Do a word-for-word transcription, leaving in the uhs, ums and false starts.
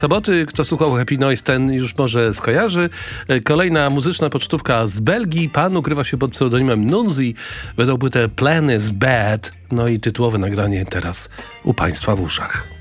Soboty, kto słuchał Happy Noise, ten już może skojarzy. Kolejna muzyczna pocztówka z Belgii. Pan ukrywa się pod pseudonimem Nunzi. Wydał płytę Plan is Bad. No i tytułowe nagranie teraz u Państwa w uszach.